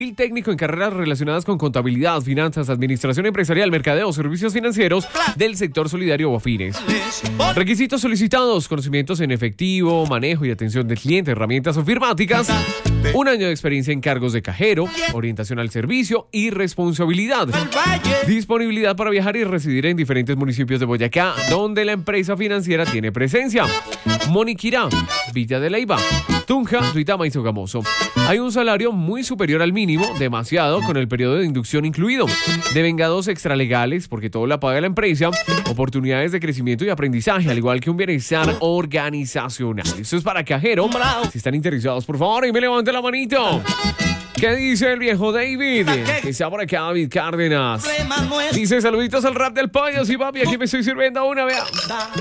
El técnico en carreras relacionadas con contabilidad, finanzas, administración empresarial, mercadeo, servicios financieros del sector solidario o afines. Requisitos solicitados: conocimientos en efectivo, manejo y atención del cliente, herramientas informáticas, 1 año de experiencia en cargos de cajero, orientación al servicio y responsabilidad. Disponibilidad para viajar y residir en diferentes municipios de Boyacá, donde la empresa financiera tiene presencia: Moniquirá, Villa de Leyva, Tunja, Duitama y Sogamoso. Hay un salario muy superior al mínimo, demasiado, con el periodo de inducción incluido. Devengados extralegales, porque todo la paga la empresa. Oportunidades de crecimiento y aprendizaje, al igual que un bienestar organizacional. Esto es para cajero. Si están interesados, por favor, y me levanten la manito. ¿Qué dice el viejo David? Que está por acá, David Cárdenas. Dice: saluditos al rap del pollo. Sí, papi, aquí me estoy sirviendo una, vea.